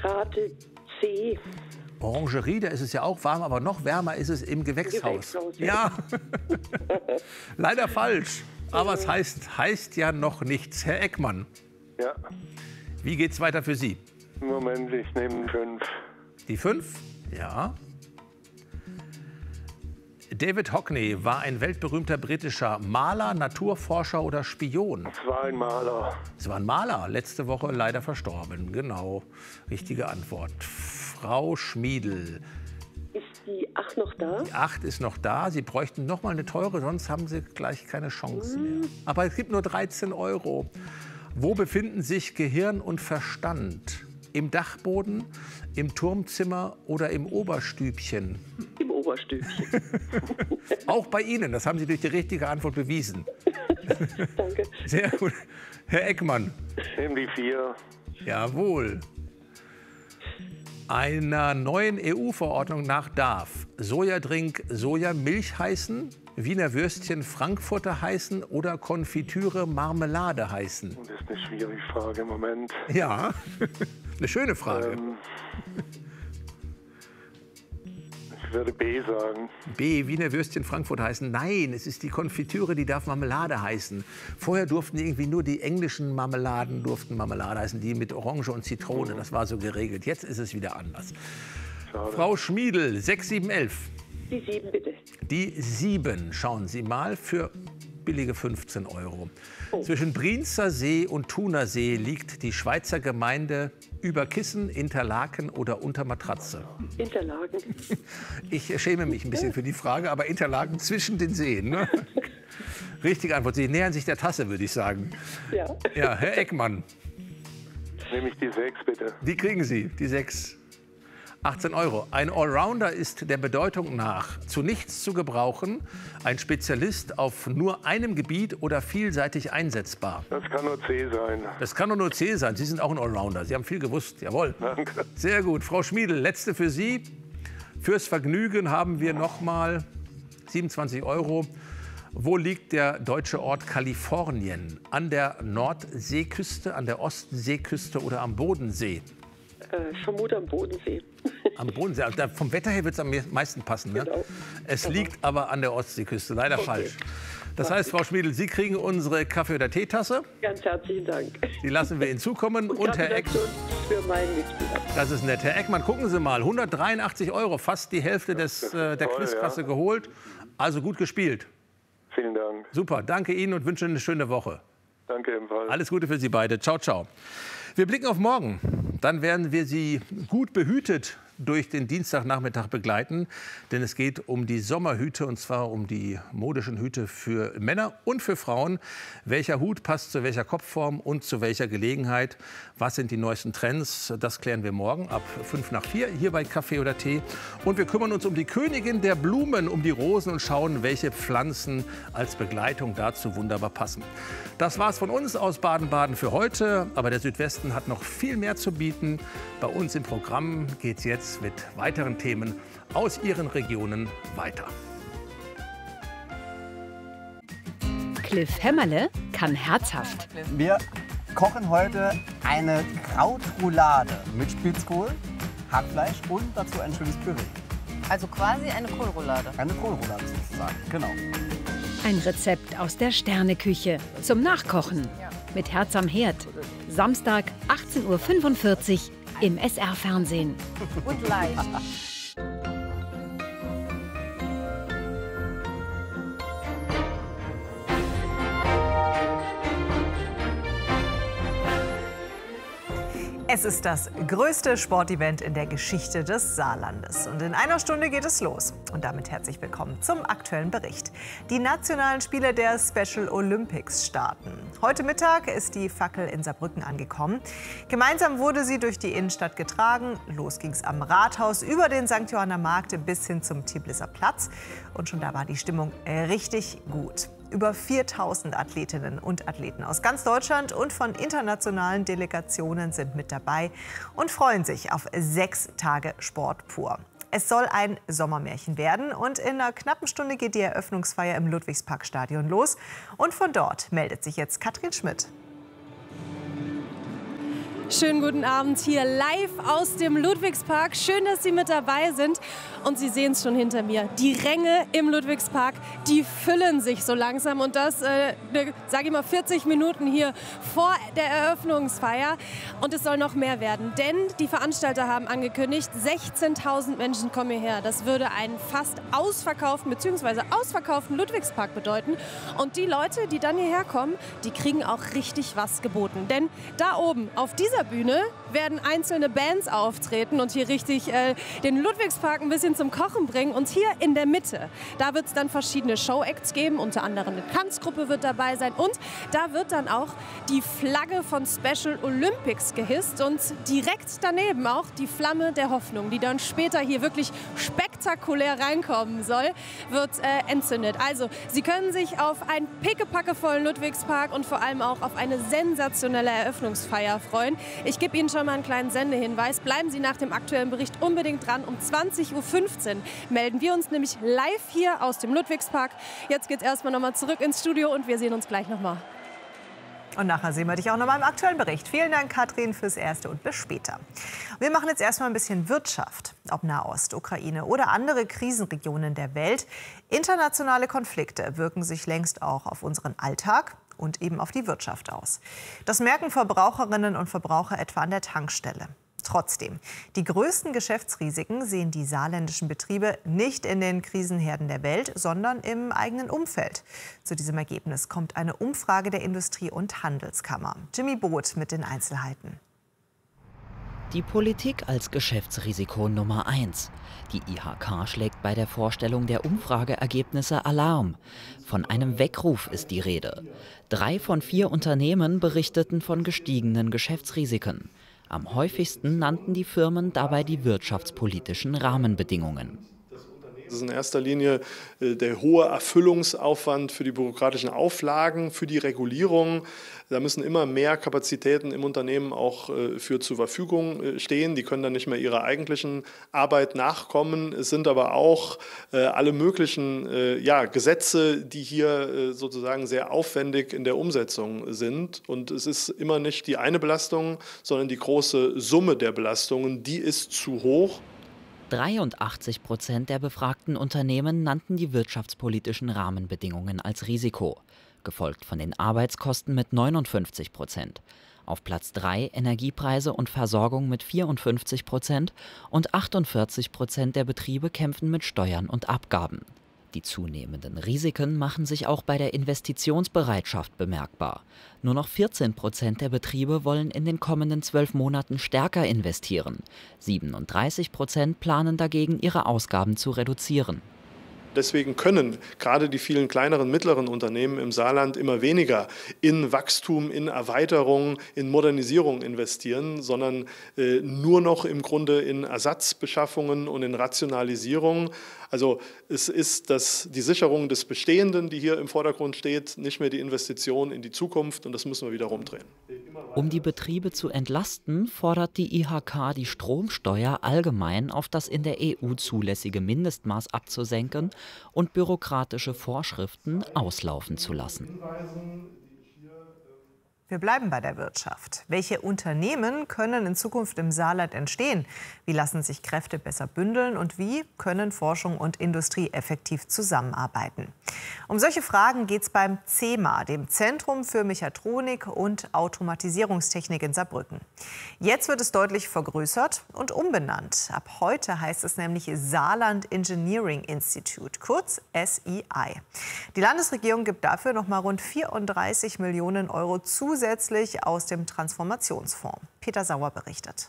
rate C. Orangerie, da ist es ja auch warm, aber noch wärmer ist es im Gewächshaus. Ja, leider falsch. Aber es heißt ja noch nichts. Herr Eckmann, Ja, wie geht's weiter für Sie? Moment, ich nehme 5. Die 5? Ja. David Hockney war ein weltberühmter britischer Maler, Naturforscher oder Spion. Es war ein Maler. Es war ein Maler, letzte Woche leider verstorben. Genau, richtige Antwort. Frau Schmiedl. Ist die 8 noch da? Die 8 ist noch da. Sie bräuchten noch mal eine teure, sonst haben Sie gleich keine Chance mehr. Aber es gibt nur 13 €. Wo befinden sich Gehirn und Verstand? Im Dachboden, im Turmzimmer oder im Oberstübchen? Im Oberstübchen. Auch bei Ihnen, das haben Sie durch die richtige Antwort bewiesen. Danke. Sehr gut. Herr Eckmann. Ich nehme die 4. Jawohl. Einer neuen EU-Verordnung nach darf Sojadrink Sojamilch heißen, Wiener Würstchen Frankfurter heißen oder Konfitüre Marmelade heißen? Das ist eine schwierige Frage im Moment. Ja, eine schöne Frage. Ich würde B sagen. B, Wiener Würstchen Frankfurt heißen. Nein, es ist die Konfitüre, die darf Marmelade heißen. Vorher durften irgendwie nur die englischen Marmeladen durften Marmelade heißen, die mit Orange und Zitrone. Das war so geregelt. Jetzt ist es wieder anders. Schade. Frau Schmiedl, 6, 7, 11. Die 7 bitte. Die 7, schauen Sie mal, für billige 15 €. Zwischen Brienzer See und Thunersee liegt die Schweizer Gemeinde über Kissen, Interlaken oder unter Matratze. Interlaken. Ich schäme mich ein bisschen für die Frage, aber Interlaken zwischen den Seen. Ne? Richtige Antwort. Sie nähern sich der Tasse, würde ich sagen. Ja. Ja, Herr Eckmann, Nehme ich die 6 bitte. die kriegen Sie, die 6. 18 €. Ein Allrounder ist der Bedeutung nach zu nichts zu gebrauchen, ein Spezialist auf nur einem Gebiet oder vielseitig einsetzbar. Das kann nur C sein. Das kann doch nur C sein. Sie sind auch ein Allrounder. Sie haben viel gewusst. Jawohl. Danke. Sehr gut. Frau Schmiedl, letzte für Sie. Fürs Vergnügen haben wir noch mal 27 €. Wo liegt der deutsche Ort Kalifornien? An der Nordseeküste, an der Ostseeküste oder am Bodensee? Ich vermute am Bodensee. Am Bodensee. Also vom Wetter her wird es am meisten passen. Ne? Genau. Es liegt aber an der Ostseeküste. Leider falsch. Das heißt, Frau Schmiedl, Sie kriegen unsere Kaffee- oder Teetasse. Ganz herzlichen Dank. Die lassen wir Ihnen zukommen. Und Herr Eckmann, für meinen Mitspieler. das ist nett. Herr Eckmann, gucken Sie mal. 183 €, fast die Hälfte der toll, Quizkasse ja. geholt. Also gut gespielt. Vielen Dank. Super, danke Ihnen und wünsche eine schöne Woche. Danke ebenfalls. Alles Gute für Sie beide. Ciao, ciao. Wir blicken auf morgen. Dann werden wir Sie gut behütet durch den Dienstagnachmittag begleiten. Denn es geht um die Sommerhüte, und zwar um die modischen Hüte für Männer und für Frauen. Welcher Hut passt zu welcher Kopfform und zu welcher Gelegenheit? Was sind die neuesten Trends? Das klären wir morgen ab 3:55 hier bei Kaffee oder Tee. Und wir kümmern uns um die Königin der Blumen, um die Rosen und schauen, welche Pflanzen als Begleitung dazu wunderbar passen. Das war's von uns aus Baden-Baden für heute. Aber der Südwesten hat noch viel mehr zu bieten. Bei uns im Programm geht's jetzt mit weiteren Themen aus Ihren Regionen weiter. Cliff Hämmerle kann herzhaft. Wir kochen heute eine Krautroulade mit Spitzkohl, Hackfleisch und dazu ein schönes Püree. Also quasi eine Kohlroulade. Eine Kohlroulade sozusagen, genau. Ein Rezept aus der Sterneküche zum Nachkochen. Mit Herz am Herd. Samstag 18:45 Uhr im SR-Fernsehen. Und leicht. Es ist das größte Sportevent in der Geschichte des Saarlandes. Und in einer Stunde geht es los. Und damit herzlich willkommen zum aktuellen Bericht. Die nationalen Spiele der Special Olympics starten. Heute Mittag ist die Fackel in Saarbrücken angekommen. Gemeinsam wurde sie durch die Innenstadt getragen. Los ging es am Rathaus über den St. Johanner Markt bis hin zum Tiblisser Platz. Und schon da war die Stimmung richtig gut. Über 4000 Athletinnen und Athleten aus ganz Deutschland und von internationalen Delegationen sind mit dabei und freuen sich auf 6 Tage Sport pur. Es soll ein Sommermärchen werden und in einer knappen Stunde geht die Eröffnungsfeier im Ludwigsparkstadion los. Und von dort meldet sich jetzt Katrin Schmidt. Schönen guten Abend hier live aus dem Ludwigspark. Schön, dass Sie mit dabei sind. Und Sie sehen es schon hinter mir. Die Ränge im Ludwigspark, die füllen sich so langsam. Und das, sage ich mal, 40 Minuten hier vor der Eröffnungsfeier. Und es soll noch mehr werden. Denn die Veranstalter haben angekündigt, 16.000 Menschen kommen hierher. Das würde einen fast ausverkauften bzw. ausverkauften Ludwigspark bedeuten. Und die Leute, die dann hierher kommen, die kriegen auch richtig was geboten. Denn da oben auf dieser Bühne werden einzelne Bands auftreten und hier richtig den Ludwigspark ein bisschen zum Kochen bringen. Und hier in der Mitte, da wird es dann verschiedene Show-Acts geben, unter anderem eine Tanzgruppe wird dabei sein. Und da wird dann auch die Flagge von Special Olympics gehisst und direkt daneben auch die Flamme der Hoffnung, die dann später hier wirklich spektakulär reinkommen soll, wird entzündet. Also Sie können sich auf einen pickepackevollen Ludwigspark und vor allem auch auf eine sensationelle Eröffnungsfeier freuen. Ich gebe Ihnen schon mal einen kleinen Sendehinweis. Bleiben Sie nach dem aktuellen Bericht unbedingt dran. Um 20:15 Uhr melden wir uns nämlich live hier aus dem Ludwigspark. Jetzt geht es erstmal nochmal zurück ins Studio und wir sehen uns gleich nochmal. Und nachher sehen wir dich auch nochmal im aktuellen Bericht. Vielen Dank, Katrin, fürs Erste und bis später. Wir machen jetzt erstmal ein bisschen Wirtschaft. Ob Nahost, Ukraine oder andere Krisenregionen der Welt. Internationale Konflikte wirken sich längst auch auf unseren Alltag und eben auf die Wirtschaft aus. Das merken Verbraucherinnen und Verbraucher etwa an der Tankstelle. Trotzdem, die größten Geschäftsrisiken sehen die saarländischen Betriebe nicht in den Krisenherden der Welt, sondern im eigenen Umfeld. Zu diesem Ergebnis kommt eine Umfrage der Industrie- und Handelskammer. Jimmy Both mit den Einzelheiten. Die Politik als Geschäftsrisiko Nummer 1. Die IHK schlägt bei der Vorstellung der Umfrageergebnisse Alarm. Von einem Weckruf ist die Rede. 3 von 4 Unternehmen berichteten von gestiegenen Geschäftsrisiken. Am häufigsten nannten die Firmen dabei die wirtschaftspolitischen Rahmenbedingungen. Das ist in erster Linie der hohe Erfüllungsaufwand für die bürokratischen Auflagen, für die Regulierung. Da müssen immer mehr Kapazitäten im Unternehmen auch für zur Verfügung stehen. Die können dann nicht mehr ihrer eigentlichen Arbeit nachkommen. Es sind aber auch alle möglichen Gesetze, die hier sozusagen sehr aufwendig in der Umsetzung sind. Und es ist immer nicht die eine Belastung, sondern die große Summe der Belastungen, die ist zu hoch. 83% der befragten Unternehmen nannten die wirtschaftspolitischen Rahmenbedingungen als Risiko, gefolgt von den Arbeitskosten mit 59%. Auf Platz 3 Energiepreise und Versorgung mit 54% und 48% der Betriebe kämpfen mit Steuern und Abgaben. Die zunehmenden Risiken machen sich auch bei der Investitionsbereitschaft bemerkbar. Nur noch 14% der Betriebe wollen in den kommenden 12 Monaten stärker investieren. 37% planen dagegen, ihre Ausgaben zu reduzieren. Deswegen können gerade die vielen kleineren, mittleren Unternehmen im Saarland immer weniger in Wachstum, in Erweiterung, in Modernisierung investieren, sondern nur noch im Grunde in Ersatzbeschaffungen und in Rationalisierung. Also es ist die Sicherung des Bestehenden, die hier im Vordergrund steht, nicht mehr die Investition in die Zukunft, und das müssen wir wieder rumdrehen. Um die Betriebe zu entlasten, fordert die IHK, die Stromsteuer allgemein auf das in der EU zulässige Mindestmaß abzusenken und bürokratische Vorschriften auslaufen zu lassen. Wir bleiben bei der Wirtschaft. Welche Unternehmen können in Zukunft im Saarland entstehen? Wie lassen sich Kräfte besser bündeln und wie können Forschung und Industrie effektiv zusammenarbeiten? Um solche Fragen geht es beim CEMA, dem Zentrum für Mechatronik und Automatisierungstechnik in Saarbrücken. Jetzt wird es deutlich vergrößert und umbenannt. Ab heute heißt es nämlich Saarland Engineering Institute, kurz SEI. Die Landesregierung gibt dafür noch mal rund 34 Millionen Euro zusätzlich aus dem Transformationsfonds. Peter Sauer berichtet.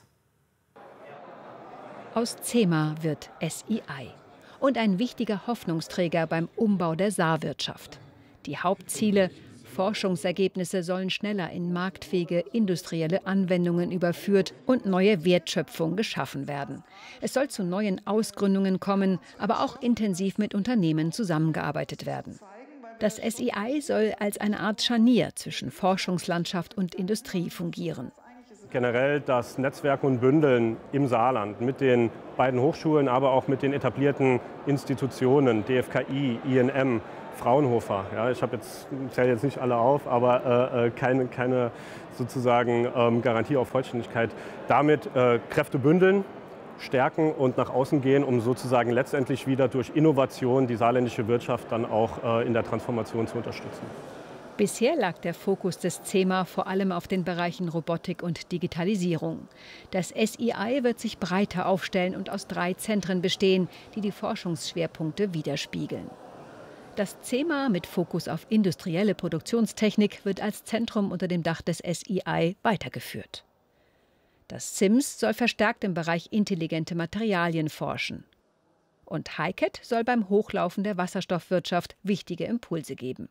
Aus CEMA wird SEI und ein wichtiger Hoffnungsträger beim Umbau der Saarwirtschaft. Die Hauptziele: Forschungsergebnisse sollen schneller in marktfähige industrielle Anwendungen überführt und neue Wertschöpfung geschaffen werden. Es soll zu neuen Ausgründungen kommen, aber auch intensiv mit Unternehmen zusammengearbeitet werden. Das SEI soll als eine Art Scharnier zwischen Forschungslandschaft und Industrie fungieren. Generell das Netzwerken und Bündeln im Saarland mit den beiden Hochschulen, aber auch mit den etablierten Institutionen, DFKI, INM, Fraunhofer, ja, ich zähle jetzt nicht alle auf, aber keine sozusagen Garantie auf Vollständigkeit. Damit Kräfte bündeln, stärken und nach außen gehen, um sozusagen letztendlich wieder durch Innovation die saarländische Wirtschaft dann auch in der Transformation zu unterstützen. Bisher lag der Fokus des CEMA vor allem auf den Bereichen Robotik und Digitalisierung. Das SII wird sich breiter aufstellen und aus 3 Zentren bestehen, die die Forschungsschwerpunkte widerspiegeln. Das CEMA mit Fokus auf industrielle Produktionstechnik wird als Zentrum unter dem Dach des SII weitergeführt. Das CIMS soll verstärkt im Bereich intelligente Materialien forschen. Und HyCat soll beim Hochlaufen der Wasserstoffwirtschaft wichtige Impulse geben.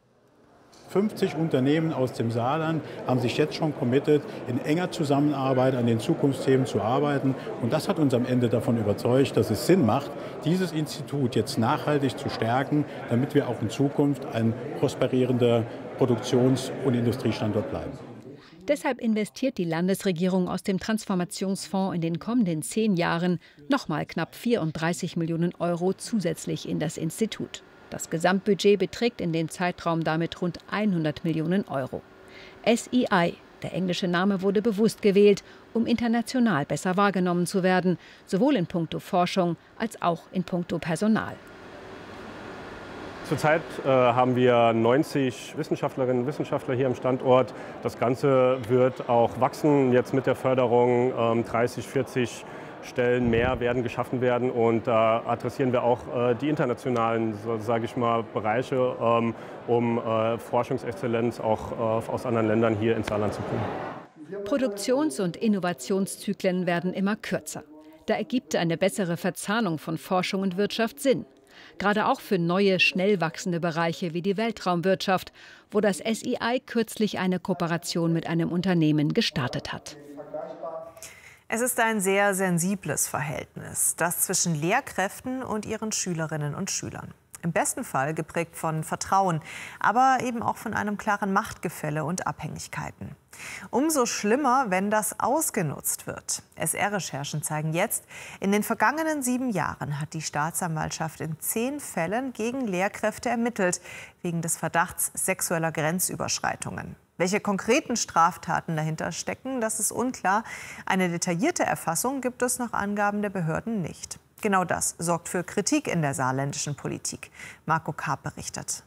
50 Unternehmen aus dem Saarland haben sich jetzt schon committed, in enger Zusammenarbeit an den Zukunftsthemen zu arbeiten. Und das hat uns am Ende davon überzeugt, dass es Sinn macht, dieses Institut jetzt nachhaltig zu stärken, damit wir auch in Zukunft ein prosperierender Produktions- und Industriestandort bleiben. Deshalb investiert die Landesregierung aus dem Transformationsfonds in den kommenden 10 Jahren nochmal knapp 34 Millionen € zusätzlich in das Institut. Das Gesamtbudget beträgt in dem Zeitraum damit rund 100 Millionen €. SII, der englische Name, wurde bewusst gewählt, um international besser wahrgenommen zu werden, sowohl in puncto Forschung als auch in puncto Personal. Zurzeit haben wir 90 Wissenschaftlerinnen und Wissenschaftler hier am Standort. Das Ganze wird auch wachsen, jetzt mit der Förderung 30, 40 Stellen mehr werden geschaffen werden, und da adressieren wir auch die internationalen, sage ich mal, Bereiche, um Forschungsexzellenz auch aus anderen Ländern hier ins Saarland zu bringen. Produktions- und Innovationszyklen werden immer kürzer. Da ergibt eine bessere Verzahnung von Forschung und Wirtschaft Sinn. Gerade auch für neue, schnell wachsende Bereiche wie die Weltraumwirtschaft, wo das SII kürzlich eine Kooperation mit einem Unternehmen gestartet hat. Es ist ein sehr sensibles Verhältnis, das zwischen Lehrkräften und ihren Schülerinnen und Schülern. Im besten Fall geprägt von Vertrauen, aber eben auch von einem klaren Machtgefälle und Abhängigkeiten. Umso schlimmer, wenn das ausgenutzt wird. SR-Recherchen zeigen jetzt, in den vergangenen 7 Jahren hat die Staatsanwaltschaft in 10 Fällen gegen Lehrkräfte ermittelt, wegen des Verdachts sexueller Grenzüberschreitungen. Welche konkreten Straftaten dahinter stecken, das ist unklar. Eine detaillierte Erfassung gibt es nach Angaben der Behörden nicht. Genau das sorgt für Kritik in der saarländischen Politik. Marco Karp berichtet.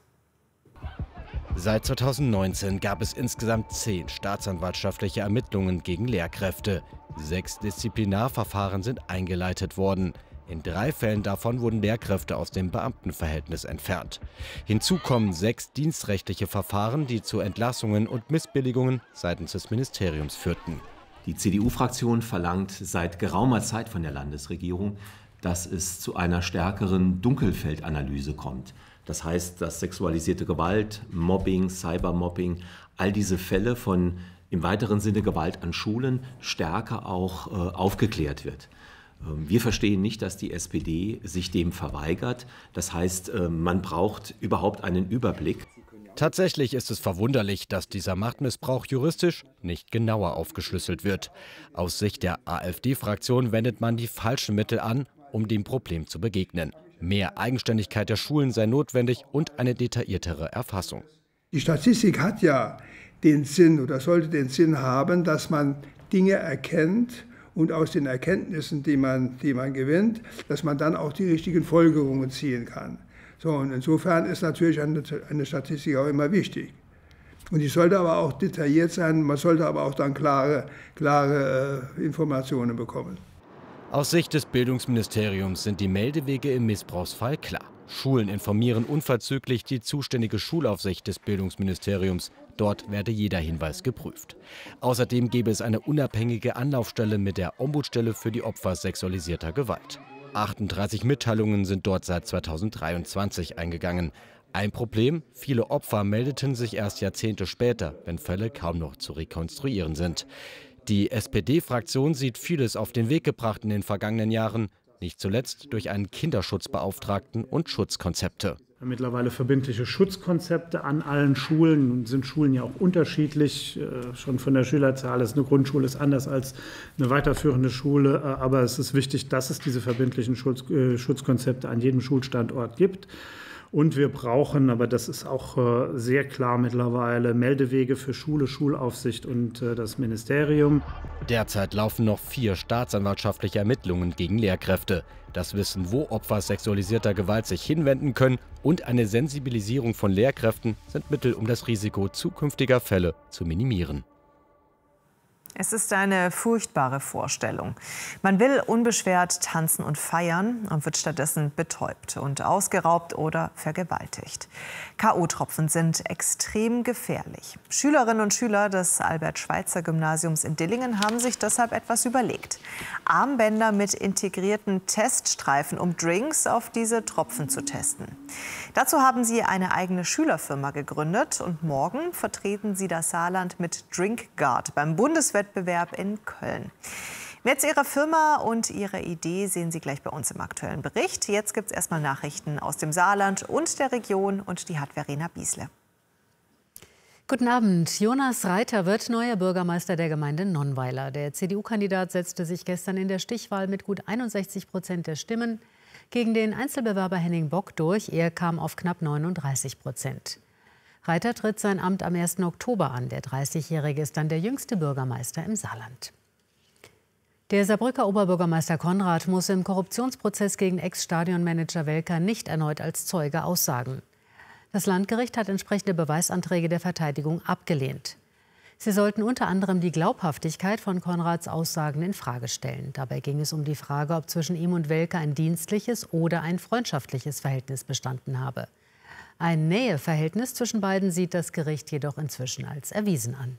Seit 2019 gab es insgesamt 10 staatsanwaltschaftliche Ermittlungen gegen Lehrkräfte. 6 Disziplinarverfahren sind eingeleitet worden. In 3 Fällen davon wurden Lehrkräfte aus dem Beamtenverhältnis entfernt. Hinzu kommen 6 dienstrechtliche Verfahren, die zu Entlassungen und Missbilligungen seitens des Ministeriums führten. Die CDU-Fraktion verlangt seit geraumer Zeit von der Landesregierung, dass es zu einer stärkeren Dunkelfeldanalyse kommt. Das heißt, dass sexualisierte Gewalt, Mobbing, Cybermobbing, all diese Fälle von im weiteren Sinne Gewalt an Schulen stärker auch aufgeklärt wird. Wir verstehen nicht, dass die SPD sich dem verweigert. Das heißt, man braucht überhaupt einen Überblick. Tatsächlich ist es verwunderlich, dass dieser Machtmissbrauch juristisch nicht genauer aufgeschlüsselt wird. Aus Sicht der AfD-Fraktion wendet man die falschen Mittel an, um dem Problem zu begegnen. Mehr Eigenständigkeit der Schulen sei notwendig und eine detailliertere Erfassung. Die Statistik hat ja den Sinn oder sollte den Sinn haben, dass man Dinge erkennt und aus den Erkenntnissen, die man gewinnt, dass man dann auch die richtigen Folgerungen ziehen kann. So, und insofern ist natürlich eine Statistik auch immer wichtig. Und die sollte aber auch detailliert sein, man sollte aber auch dann klare Informationen bekommen. Aus Sicht des Bildungsministeriums sind die Meldewege im Missbrauchsfall klar. Schulen informieren unverzüglich die zuständige Schulaufsicht des Bildungsministeriums. Dort werde jeder Hinweis geprüft. Außerdem gäbe es eine unabhängige Anlaufstelle mit der Ombudsstelle für die Opfer sexualisierter Gewalt. 38 Mitteilungen sind dort seit 2023 eingegangen. Ein Problem: viele Opfer meldeten sich erst Jahrzehnte später, wenn Fälle kaum noch zu rekonstruieren sind. Die SPD-Fraktion sieht vieles auf den Weg gebracht in den vergangenen Jahren, nicht zuletzt durch einen Kinderschutzbeauftragten und Schutzkonzepte. Mittlerweile verbindliche Schutzkonzepte an allen Schulen. Nun sind Schulen ja auch unterschiedlich. Schon von der Schülerzahl ist eine Grundschule ist anders als eine weiterführende Schule. Aber es ist wichtig, dass es diese verbindlichen Schutzkonzepte an jedem Schulstandort gibt. Und wir brauchen, aber das ist auch sehr klar mittlerweile, Meldewege für Schule, Schulaufsicht und das Ministerium. Derzeit laufen noch 4 staatsanwaltschaftliche Ermittlungen gegen Lehrkräfte. Das Wissen, wo Opfer sexualisierter Gewalt sich hinwenden können, und eine Sensibilisierung von Lehrkräften sind Mittel, um das Risiko zukünftiger Fälle zu minimieren. Es ist eine furchtbare Vorstellung. Man will unbeschwert tanzen und feiern und wird stattdessen betäubt und ausgeraubt oder vergewaltigt. K.O.-Tropfen sind extrem gefährlich. Schülerinnen und Schüler des Albert-Schweitzer-Gymnasiums in Dillingen haben sich deshalb etwas überlegt. Armbänder mit integrierten Teststreifen, um Drinks auf diese Tropfen zu testen. Dazu haben sie eine eigene Schülerfirma gegründet und morgen vertreten sie das Saarland mit DrinkGuard beim Bundeswettbewerb in Köln. Mehr zu ihrer Firma und ihrer Idee sehen Sie gleich bei uns im aktuellen Bericht. Jetzt gibt es erstmal Nachrichten aus dem Saarland und der Region, und die hat Verena Biesle. Guten Abend. Jonas Reiter wird neuer Bürgermeister der Gemeinde Nonnweiler. Der CDU-Kandidat setzte sich gestern in der Stichwahl mit gut 61% der Stimmen gegen den Einzelbewerber Henning Bock durch. Er kam auf knapp 39%. Reiter tritt sein Amt am 1. Oktober an. Der 30-Jährige ist dann der jüngste Bürgermeister im Saarland. Der Saarbrücker Oberbürgermeister Konrad muss im Korruptionsprozess gegen Ex-Stadionmanager Welker nicht erneut als Zeuge aussagen. Das Landgericht hat entsprechende Beweisanträge der Verteidigung abgelehnt. Sie sollten unter anderem die Glaubhaftigkeit von Konrads Aussagen in Frage stellen. Dabei ging es um die Frage, ob zwischen ihm und Welker ein dienstliches oder ein freundschaftliches Verhältnis bestanden habe. Ein Näheverhältnis zwischen beiden sieht das Gericht jedoch inzwischen als erwiesen an.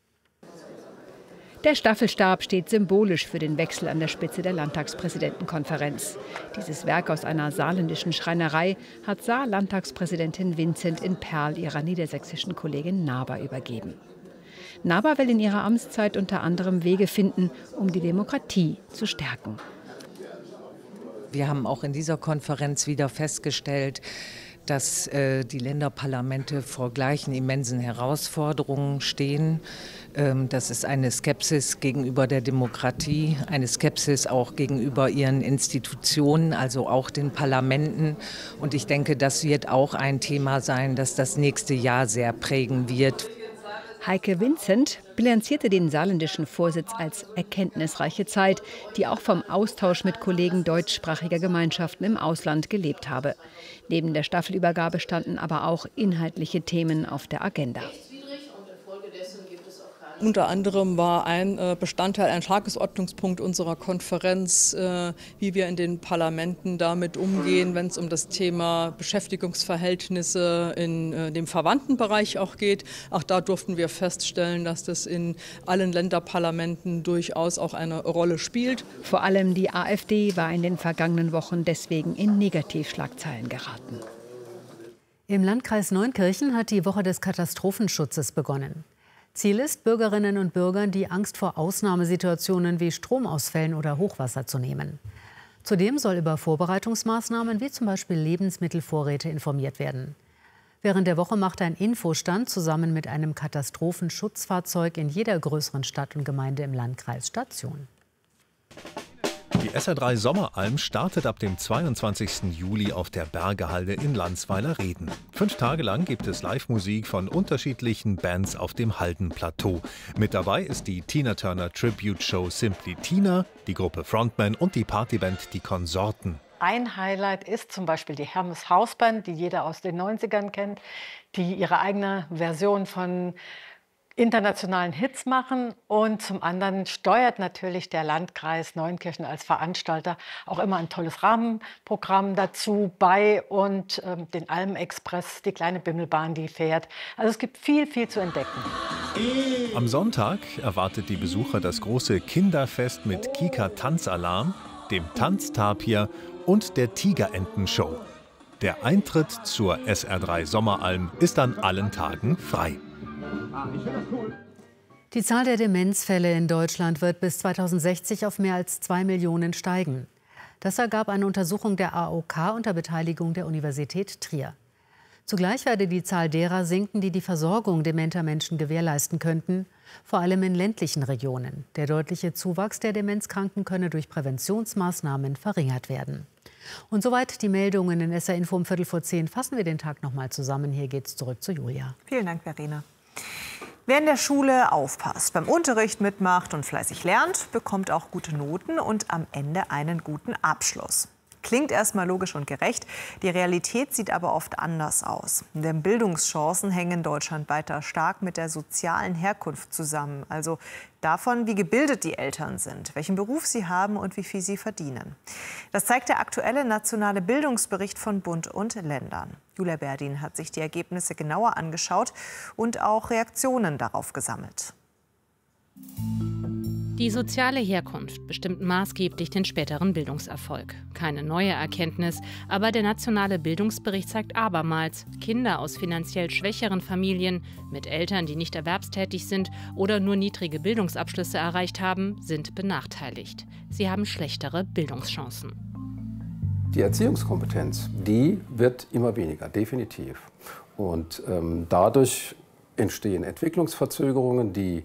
Der Staffelstab steht symbolisch für den Wechsel an der Spitze der Landtagspräsidentenkonferenz. Dieses Werk aus einer saarländischen Schreinerei hat Saar-Landtagspräsidentin Vincent in Perl ihrer niedersächsischen Kollegin Naber übergeben. Naber will in ihrer Amtszeit unter anderem Wege finden, um die Demokratie zu stärken. Wir haben auch in dieser Konferenz wieder festgestellt, dass die Länderparlamente vor gleichen immensen Herausforderungen stehen. Das ist eine Skepsis gegenüber der Demokratie, eine Skepsis auch gegenüber ihren Institutionen, also auch den Parlamenten. Und ich denke, das wird auch ein Thema sein, das das nächste Jahr sehr prägen wird. Heike Vincent bilanzierte den saarländischen Vorsitz als erkenntnisreiche Zeit, die auch vom Austausch mit Kollegen deutschsprachiger Gemeinschaften im Ausland gelebt habe. Neben der Staffelübergabe standen aber auch inhaltliche Themen auf der Agenda. Unter anderem war ein Bestandteil, ein Tagesordnungspunkt unserer Konferenz, wie wir in den Parlamenten damit umgehen, wenn es um das Thema Beschäftigungsverhältnisse in dem Verwandtenbereich auch geht. Auch da durften wir feststellen, dass das in allen Länderparlamenten durchaus auch eine Rolle spielt. Vor allem die AfD war in den vergangenen Wochen deswegen in Negativschlagzeilen geraten. Im Landkreis Neunkirchen hat die Woche des Katastrophenschutzes begonnen. Ziel ist, Bürgerinnen und Bürgern die Angst vor Ausnahmesituationen wie Stromausfällen oder Hochwasser zu nehmen. Zudem soll über Vorbereitungsmaßnahmen wie zum Beispiel Lebensmittelvorräte informiert werden. Während der Woche macht ein Infostand zusammen mit einem Katastrophenschutzfahrzeug in jeder größeren Stadt und Gemeinde im Landkreis Station. Die SR3 Sommeralm startet ab dem 22. Juli auf der Bergehalde in Landsweiler-Reden. 5 Tage lang gibt es Live-Musik von unterschiedlichen Bands auf dem Haldenplateau. Mit dabei ist die Tina Turner Tribute Show Simply Tina, die Gruppe Frontman und die Partyband Die Konsorten. Ein Highlight ist zum Beispiel die Hermes Hausband, die jeder aus den 90ern kennt, die ihre eigene Version von internationalen Hits machen, und zum anderen steuert natürlich der Landkreis Neunkirchen als Veranstalter auch immer ein tolles Rahmenprogramm dazu bei und den Alm-Express, die kleine Bimmelbahn, die fährt. Also es gibt viel zu entdecken. Am Sonntag erwartet die Besucher das große Kinderfest mit Kika-Tanzalarm, dem Tanztapir und der Tigerentenshow. Der Eintritt zur SR3 Sommeralm ist an allen Tagen frei. Die Zahl der Demenzfälle in Deutschland wird bis 2060 auf mehr als 2 Millionen steigen. Das ergab eine Untersuchung der AOK unter Beteiligung der Universität Trier. Zugleich werde die Zahl derer sinken, die die Versorgung dementer Menschen gewährleisten könnten, vor allem in ländlichen Regionen. Der deutliche Zuwachs der Demenzkranken könne durch Präventionsmaßnahmen verringert werden. Und soweit die Meldungen in SR Info um 9:15. Fassen wir den Tag noch mal zusammen. Hier geht's zurück zu Julia. Vielen Dank, Verena. Wer in der Schule aufpasst, beim Unterricht mitmacht und fleißig lernt, bekommt auch gute Noten und am Ende einen guten Abschluss. Klingt erstmal logisch und gerecht, die Realität sieht aber oft anders aus. Denn Bildungschancen hängen in Deutschland weiter stark mit der sozialen Herkunft zusammen, also davon, wie gebildet die Eltern sind, welchen Beruf sie haben und wie viel sie verdienen. Das zeigt der aktuelle nationale Bildungsbericht von Bund und Ländern. Julia Berdin hat sich die Ergebnisse genauer angeschaut und auch Reaktionen darauf gesammelt. Die soziale Herkunft bestimmt maßgeblich den späteren Bildungserfolg. Keine neue Erkenntnis, aber der nationale Bildungsbericht zeigt abermals, Kinder aus finanziell schwächeren Familien mit Eltern, die nicht erwerbstätig sind oder nur niedrige Bildungsabschlüsse erreicht haben, sind benachteiligt. Sie haben schlechtere Bildungschancen. Die Erziehungskompetenz, die wird immer weniger, definitiv. Und dadurch entstehen Entwicklungsverzögerungen, die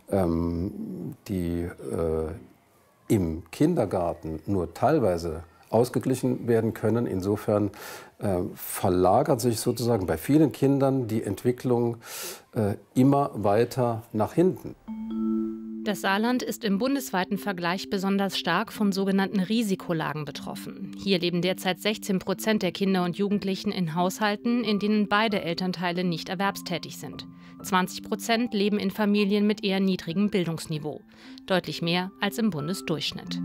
im Kindergarten nur teilweise ausgeglichen werden können. Insofern verlagert sich sozusagen bei vielen Kindern die Entwicklung immer weiter nach hinten. Das Saarland ist im bundesweiten Vergleich besonders stark von sogenannten Risikolagen betroffen. Hier leben derzeit 16% der Kinder und Jugendlichen in Haushalten, in denen beide Elternteile nicht erwerbstätig sind. 20% leben in Familien mit eher niedrigem Bildungsniveau. Deutlich mehr als im Bundesdurchschnitt.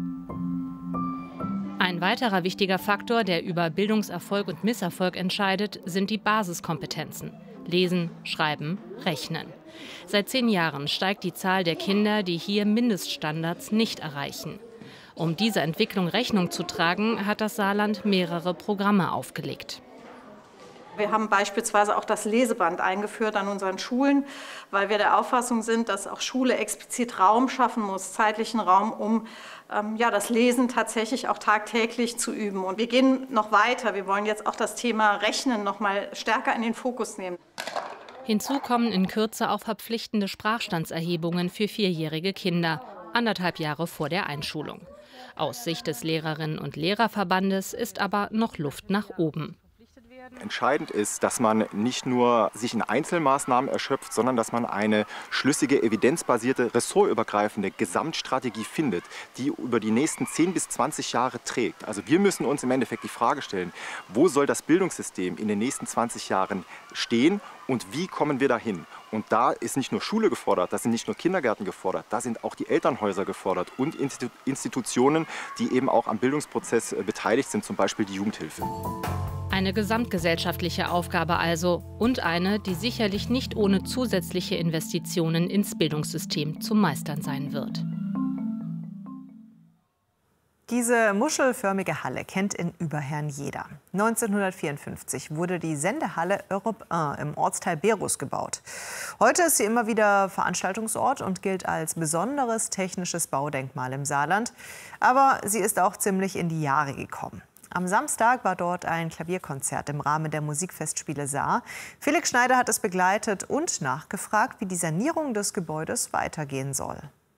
Ein weiterer wichtiger Faktor, der über Bildungserfolg und Misserfolg entscheidet, sind die Basiskompetenzen. Lesen, Schreiben, Rechnen. Seit 10 Jahren steigt die Zahl der Kinder, die hier Mindeststandards nicht erreichen. Um dieser Entwicklung Rechnung zu tragen, hat das Saarland mehrere Programme aufgelegt. Wir haben beispielsweise auch das Leseband eingeführt an unseren Schulen, weil wir der Auffassung sind, dass auch Schule explizit Raum schaffen muss, zeitlichen Raum, um das Lesen tatsächlich auch tagtäglich zu üben. Und wir gehen noch weiter. Wir wollen jetzt auch das Thema Rechnen noch mal stärker in den Fokus nehmen. Hinzu kommen in Kürze auch verpflichtende Sprachstandserhebungen für 4-jährige Kinder, 1,5 Jahre vor der Einschulung. Aus Sicht des Lehrerinnen- und Lehrerverbandes ist aber noch Luft nach oben. Entscheidend ist, dass man nicht nur sich in Einzelmaßnahmen erschöpft, sondern dass man eine schlüssige, evidenzbasierte, ressortübergreifende Gesamtstrategie findet, die über die nächsten 10 bis 20 Jahre trägt. Also wir müssen uns im Endeffekt die Frage stellen, wo soll das Bildungssystem in den nächsten 20 Jahren stehen und wie kommen wir dahin? Und da ist nicht nur Schule gefordert, da sind nicht nur Kindergärten gefordert, da sind auch die Elternhäuser gefordert und Institutionen, die eben auch am Bildungsprozess beteiligt sind, zum Beispiel die Jugendhilfe. Eine gesamtgesellschaftliche Aufgabe also und eine, die sicherlich nicht ohne zusätzliche Investitionen ins Bildungssystem zu meistern sein wird. Diese muschelförmige Halle kennt in Überherrn jeder. 1954 wurde die Sendehalle Europe 1 im Ortsteil Berus gebaut. Heute ist sie immer wieder Veranstaltungsort und gilt als besonderes technisches Baudenkmal im Saarland. Aber sie ist auch ziemlich in die Jahre gekommen. Am Samstag war dort ein Klavierkonzert im Rahmen der Musikfestspiele Saar. Felix Schneider hat es begleitet und nachgefragt, wie die Sanierung des Gebäudes weitergehen soll.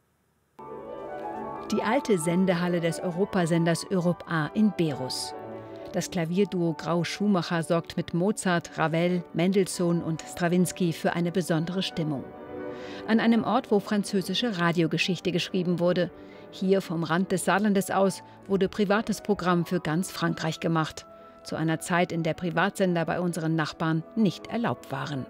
Die alte Sendehalle des Europasenders Europe 1 in Berus. Das Klavierduo Grau-Schumacher sorgt mit Mozart, Ravel, Mendelssohn und Strawinsky für eine besondere Stimmung. An einem Ort, wo französische Radiogeschichte geschrieben wurde. Hier vom Rand des Saarlandes aus wurde privates Programm für ganz Frankreich gemacht. Zu einer Zeit, in der Privatsender bei unseren Nachbarn nicht erlaubt waren.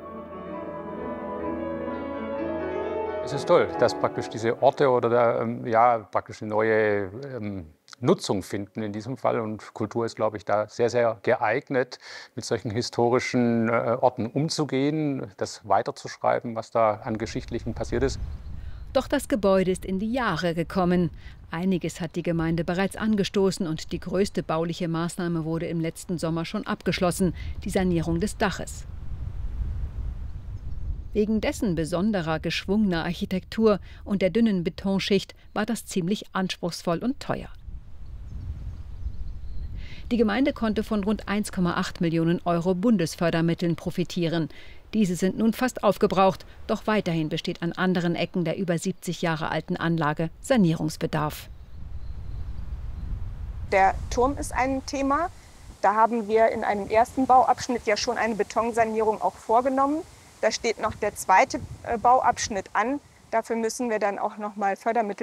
Es ist toll, dass praktisch diese Orte oder praktisch eine neue Nutzung finden in diesem Fall. Und Kultur ist, glaube ich, da sehr, sehr geeignet, mit solchen historischen Orten umzugehen, das weiterzuschreiben, was da an Geschichtlichem passiert ist. Doch das Gebäude ist in die Jahre gekommen. Einiges hat die Gemeinde bereits angestoßen und die größte bauliche Maßnahme wurde im letzten Sommer schon abgeschlossen, die Sanierung des Daches. Wegen dessen besonderer, geschwungener Architektur und der dünnen Betonschicht war das ziemlich anspruchsvoll und teuer. Die Gemeinde konnte von rund 1,8 Millionen Euro Bundesfördermitteln profitieren. Diese sind nun fast aufgebraucht, doch weiterhin besteht an anderen Ecken der über 70 Jahre alten Anlage Sanierungsbedarf. Der Turm ist ein Thema. Da haben wir in einem ersten Bauabschnitt ja schon eine Betonsanierung auch vorgenommen. Da steht noch der zweite Bauabschnitt an. Dafür müssen wir dann auch noch mal Fördermittel